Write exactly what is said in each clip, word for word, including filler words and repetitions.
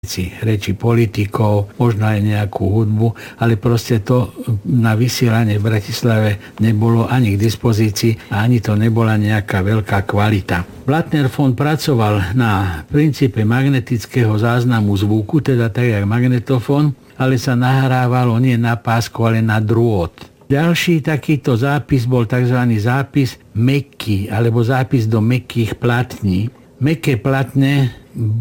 reči politikov, možno aj nejakú hudbu, ale proste to na vysielanie v Bratislave nebolo ani k dispozícii a ani to nebola nejaká veľká kvalita. Blattner von pracoval na princípe magnetického záznamu zvuku, teda tak jak magnetofón, ale sa nahrávalo nie na pásku, ale na drôt. Ďalší takýto zápis bol tzv. Zápis mäkký, alebo zápis do mäkkých platní. Mäkké platne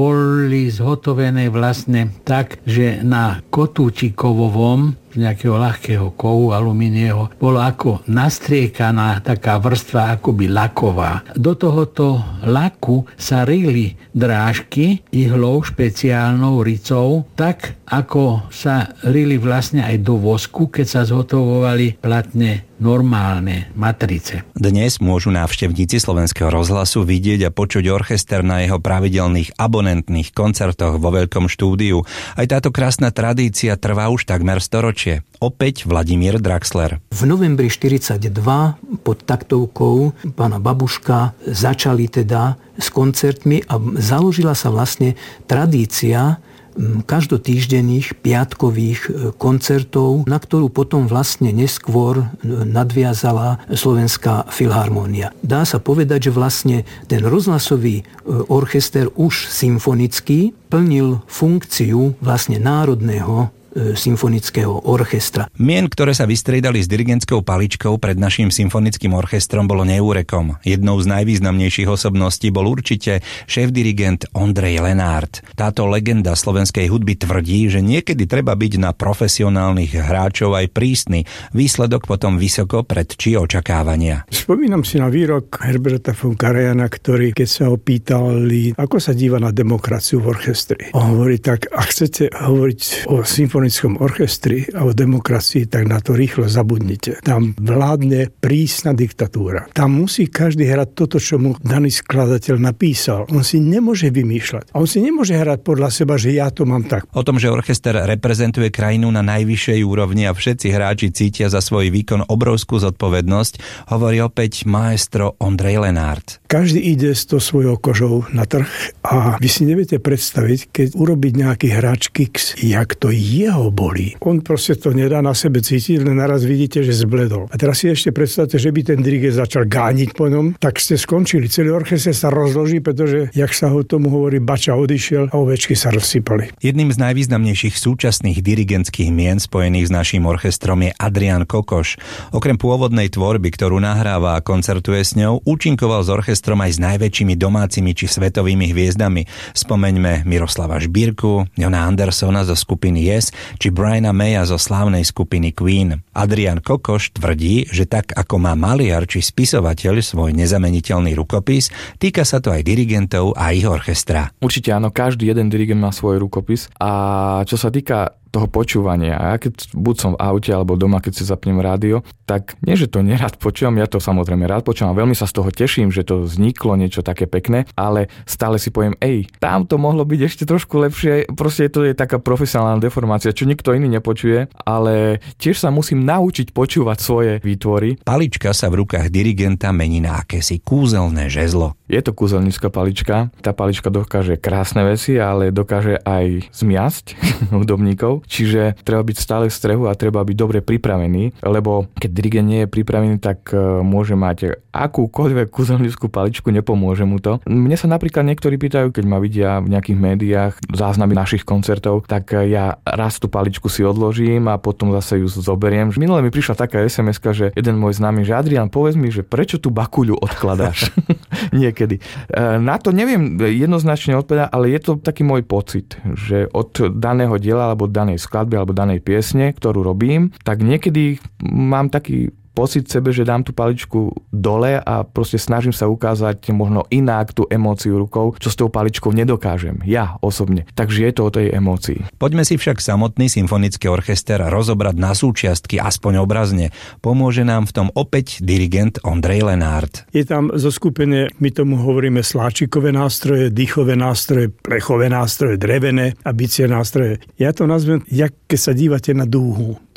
boli zhotovené vlastne tak, že na kotúči kovovom z nejakého ľahkého kovu alumínieho bolo ako nastriekaná taká vrstva akoby laková. Do tohoto laku sa rili drážky ihlou špeciálnou ricou, tak ako sa rili vlastne aj do vosku, keď sa zhotovovali platne normálne matrice. Dnes môžu návštevníci Slovenského rozhlasu vidieť a počuť orchester na jeho pravidelných abonentných koncertoch vo veľkom štúdiu. Aj táto krásna tradícia trvá už takmer storočie. Opäť Vladimír Draxler. V novembri štyridsaťdva pod taktovkou pána Babuška začali teda s koncertmi a založila sa vlastne tradícia každotýždenných piatkových koncertov, na ktorú potom vlastne neskôr nadviazala Slovenská filharmónia. Dá sa povedať, že vlastne ten rozhlasový orchester už symfonický plnil funkciu vlastne národného symfonického orchestra. Mien, ktoré sa vystriedali s dirigentskou paličkou pred naším symfonickým orchestrom, bolo neúrekom. Jednou z najvýznamnejších osobností bol určite šéf-dirigent Ondrej Lenárd. Táto legenda slovenskej hudby tvrdí, že niekedy treba byť na profesionálnych hráčov aj prísny. Výsledok potom vysoko predčí očakávania. Spomínam si na výrok Herberta von Karajana, ktorý, keď sa ho pýtali, ako sa díva na demokraciu v orchestri. On hovorí tak, ak chcete hovoriť o symfonickém orchestri a o demokracii, tak na to rýchlo zabudnite. Tam vládne prísna diktatúra. Tam musí každý hrať toto, čo mu daný skladateľ napísal. On si nemôže vymýšľať. A on si nemôže hrať podľa seba, že ja to mám tak. O tom, že orchester reprezentuje krajinu na najvyššej úrovni a všetci hráči cítia za svoj výkon obrovskú zodpovednosť, hovorí opäť maestro Ondrej Lenárd. Každý ide s to svojou kožou na trh a vy si neviete predstaviť, keď urobiť nejaký hráč kiks, jak to jeho bolí. On proste to nedá na sebe cítiť, len naraz vidíte, že zbledol. A teraz si ešte predstavte, že by ten dirigent začal gániť po ňom, tak ste skončili. Celý orchester sa rozloží, pretože, jak sa ho tomu hovorí, bača odišiel a ovečky sa rozsypali. Jedným z najvýznamnejších súčasných dirigentských mien spojených s naším orchestrom je Adrián Kokoš. Okrem pôvodnej tvorby, ktorú nahráva a koncertuje s ňou, účinkoval s orchestrom aj s najväčšími domácimi či svetovými hviezdami. Spomeňme Miroslava Žbírku, Jona Andersona zo skupiny Yes, či Briana Maya zo slávnej skupiny Queen. Adrián Kokoš tvrdí, že tak ako má maliar či spisovateľ svoj nezameniteľný rukopis, týka sa to aj dirigentov a ich orchestra. Určite áno, každý jeden dirigent má svoj rukopis a čo sa týka toho počúvania. A ja keď buď som v aute alebo doma, keď si zapnem rádio, tak nie, že to nerad počúvam, ja to samozrejme rád počúvam, veľmi sa z toho teším, že to vzniklo niečo také pekné, ale stále si poviem, ej, tam to mohlo byť ešte trošku lepšie, proste to je taká profesionálna deformácia, čo nikto iný nepočuje, ale tiež sa musím naučiť počúvať svoje výtvory. Palička sa v rukách dirigenta mení na akési kúzelné žezlo. Je to kúzelnícka palička, tá palička dokáže krásne veci, ale dokáže aj zmiasť hudobníkov. Čiže treba byť stále v strehu a treba byť dobre pripravený, lebo keď dirigent nie je pripravený, tak môže mať akúkoľvek kúzelnickú paličku, nepomôže mu to. Mne sa napríklad niektorí pýtajú, keď ma vidia v nejakých médiách záznamy našich koncertov, tak ja raz tú paličku si odložím a potom zase ju zoberiem. Minule mi prišla taká es em eska, že jeden môj známy, že Adrián, povedz mi, že prečo tú bakuľu odkladáš? Niekedy. Na to neviem jednoznačne odpovedať, ale je to taký môj pocit, že od daného diela alebo danej skladby alebo danej piesne, ktorú robím, tak niekedy mám taký pocit sebe, že dám tú paličku dole a proste snažím sa ukázať možno inak tú emóciu rukou, čo s tou paličkou nedokážem. Ja osobne. Takže je to o tej emócii. Poďme si však samotný symfonický orchester rozobrať na súčiastky, aspoň obrazne. Pomôže nám v tom opäť dirigent Ondrej Lenárd. Je tam zoskupené, my tomu hovoríme sláčikové nástroje, dýchové nástroje, plechové nástroje, drevené a bicie nástroje. Ja to nazvem, jak keď sa dívate na dúhu.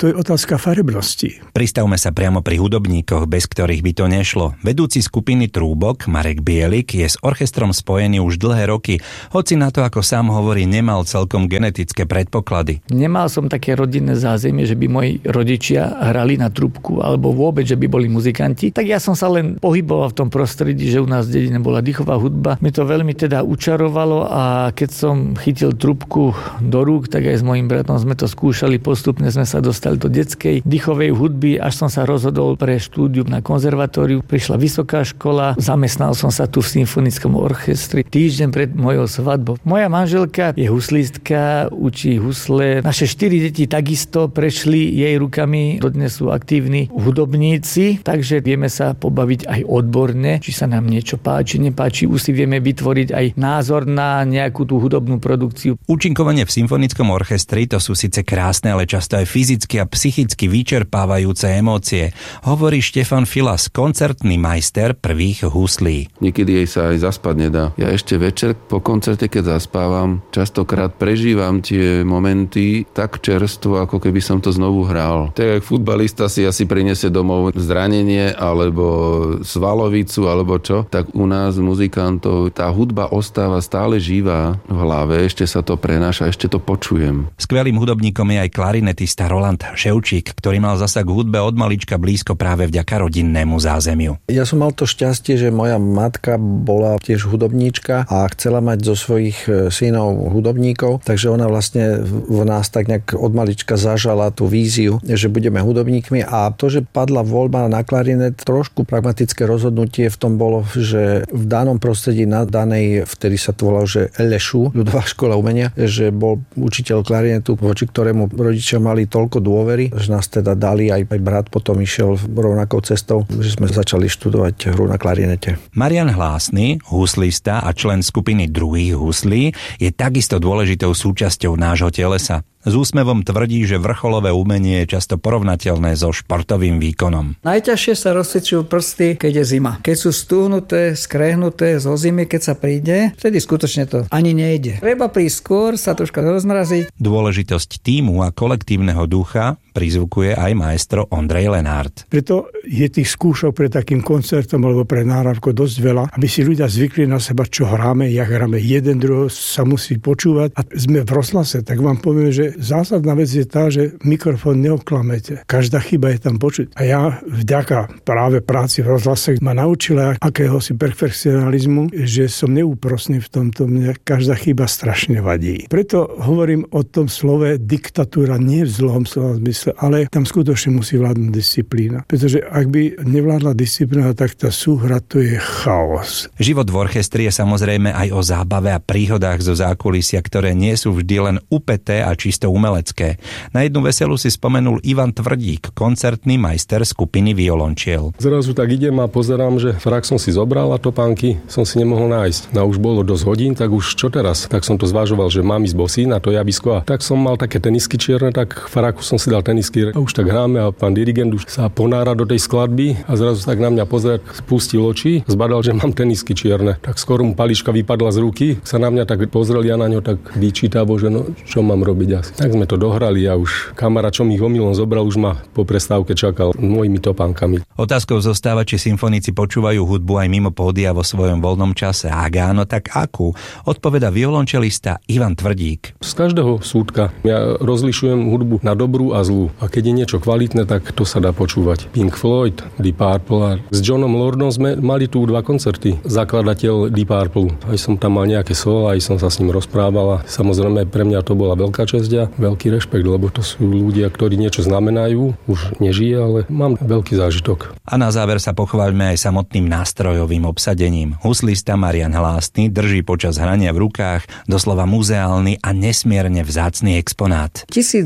to je otázka farebnosti. Pristavme sa priamo pri hudobníkoch, bez ktorých by to nešlo. Vedúci skupiny Trúbok, Marek Bielik, je s orchestrom spojený už dlhé roky, hoci na to, ako sám hovorí, nemal celkom genetické predpoklady. Nemal som také rodinné zázemie, že by moji rodičia hrali na trúbku, alebo vôbec, že by boli muzikanti. Tak ja som sa len pohyboval v tom prostredí, že u nás v dedine bola dýchová hudba. Mi to veľmi teda učarovalo a keď som chytil trúbku do rúk, tak aj s mojím bratom sme to skúšali. Postupne sme sa dostali do detskej dýchovej hudby, až som sa rozhodol pre štúdium na konzervatóriu. Prišla vysoká škola, zamestnal som sa tu v symfonickom orchestri týždeň pred mojou svadbou. Moja manželka je huslistka, učí husle. Naše štyri deti takisto prešli jej rukami, dodnes sú aktívni hudobníci, takže vieme sa pobaviť aj odborne, či sa nám niečo páči, nepáči, už si vieme vytvoriť aj názor na nejakú tú hudobnú produkciu. Účinkovanie v symfonickom orchestri to sú síce krásne, ale často aj fyzicky a psychicky vyčerpávajúce emócie, hovorí Štefan Filas, koncertný majster prvých huslí. Niekedy jej sa aj zaspať nedá. Ja ešte večer po koncerte, keď zaspávam, častokrát prežívam tie momenty tak čerstvo, ako keby som to znovu hral. Tak jak futbalista si asi prinesie domov zranenie alebo svalovicu alebo čo, tak u nás muzikantov tá hudba ostáva stále živá v hlave, ešte sa to prenáša, ešte to počujem. Skvelým hudobníkom je aj klarinetista Roland Ševčík, ktorý mal zasa k hudbe od malička blízko práve vďaka rodinnému zázemiu. Ja som mal to šťastie, že moja matka bola tiež hudobníčka a chcela mať zo svojich synov hudobníkov, takže ona vlastne v nás tak nejak od malička zažala tú víziu, že budeme hudobníkmi, a to, že padla voľba na klarinet, trošku pragmatické rozhodnutie v tom bolo, že v danom prostredí na danej, vtedy sa to volalo, že el es ú, ľudová škola umenia, že bol učiteľ klarinetu, voči ktorému rodičia mali toľko dôvery, že nás teda dali, aj, aj brat potom išiel rovnakou cestou, že sme začali študovať hru na klarinete. Marian Hlásny, huslista a člen skupiny Druhých huslí, je takisto dôležitou súčasťou nášho telesa. S úsmevom tvrdí, že vrcholové umenie je často porovnateľné so športovým výkonom. Najťažšie sa rozcvičujú prsty, keď je zima. Keď sú stúhnuté, skrehnuté zo zimy, keď sa príde, vtedy skutočne to ani nejde. Treba prísť skôr, sa troška rozmraziť. Dôležitosť tímu a kolektívneho ducha prizvukuje aj maestro Ondrej Lenárt. Preto je tých skúšok pre takým koncertom alebo pre náhrávku dosť veľa, aby si ľudia zvykli na seba, čo hráme, jak hráme. Jeden druhého sa musí počúvať. A sme v rozhlase, tak vám poviem, že zásadná vec je tá, že mikrofón neoklamete. Každá chyba je tam počuť. A ja vďaka práve práci v rozhlase ma naučila akéhosi perfekcionalizmu, že som neúprosný v tomto. Mne každá chyba strašne vadí. Preto hovorím o tom slove diktatúra nie v zlom slova zmysle, ale tam skutočne musí vládnuť disciplína. Pretože ak by nevládla disciplína, tak tá súhra to je chaos. Život v orchestri je samozrejme aj o zábave a príhodách zo zákulisia, ktoré nie sú vždy len upäté a čisto umelecké. Na jednu veselu si spomenul Ivan Tvrdík, koncertný majster skupiny Violončiel. Zrazu tak idem a pozerám, že frak som si zobral a topánky som si nemohol nájsť. No už bolo dosť hodín, tak už čo teraz? Tak som to zvažoval, že mám ísť bosý na to javisko, a tak som mal také tenisky čierne, tak fraku som si dal tenisky a už tak hráme a pán dirigent už sa ponára do tej skladby a zrazu tak na mňa pozerať, spustil oči, zbadal, že mám tenisky čierne. Tak skoro mu palička vypadla z ruky, sa na mňa tak pozrel, ja na ňo tak vyčítavo, že no čo mám robiť asi. Tak sme to dohrali a už kamarát, čo mi ich omylom zobral, už ma po prestávke čakal mojimi topánkami. Otázkou zostáva, či symfonici počúvajú hudbu aj mimo pódia vo svojom voľnom čase. Ak áno, tak akú? Odpoveda violončelista Ivan Tvrdík. Z každého súdka ja rozlišujem hudbu na dobrú a zlú. A keď je niečo kvalitné, tak to sa dá počúvať. Pink Floyd, Deep Purple. A s Johnom Lordom sme mali tu dva koncerty. Zakladateľ Deep Purple. Aj som tam mal nejaké solo, aj som sa s ním rozprával. Samozrejme pre mňa to bola veľká česť a veľký rešpekt, lebo to sú ľudia, ktorí niečo znamenajú, už nežije, ale mám veľký zážitok. A na záver sa pochváľme aj samotným nástrojovým obsadením. Huslista Marian Hlásny drží počas hrania v rukách doslova muzeálny a nesmierne vzácny exponát.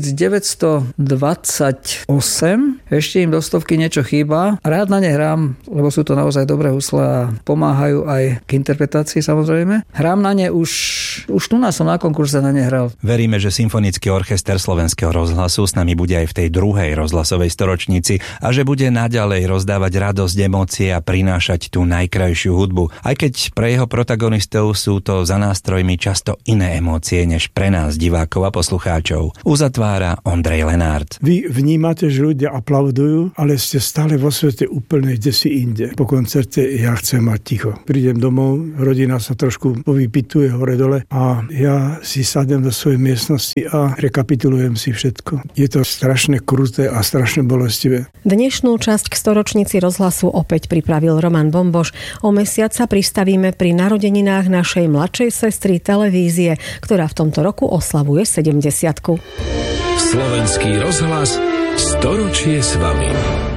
devätnásťdvadsaťosem, ešte im do stovky niečo chýba. Rád na ne hrám, lebo sú to naozaj dobré husle a pomáhajú aj k interpretácii samozrejme. Hrám na ne už, už tu nás som na konkurze na ne hral. Veríme, že symfonický dirigentský orchester Slovenského rozhlasu s nami bude aj v tej druhej rozhlasovej storočnici a že bude naďalej rozdávať radosť, emócie a prinášať tú najkrajšiu hudbu. Aj keď pre jeho protagonistov sú to za nástrojmi často iné emócie než pre nás, divákov a poslucháčov. Uzatvára Ondrej Lenárt. Vy vnímate, že ľudia aplaudujú, ale ste stále vo svete úplne kde si inde. Po koncerte ja chcem mať ticho. Prídem domov, rodina sa trošku povypituje hore-dole a ja si sadnem do svojej miestnosti a rekapitulujem si všetko. Je to strašne kruté a strašne bolestivé. Dnešnú časť k storočnici rozhlasu opäť pripravil Roman Bomboš. O mesiac sa pristavíme pri narodeninách našej mladšej sestry televízie, ktorá v tomto roku oslavuje sedemdesiatku. Slovenský rozhlas storočie s vami.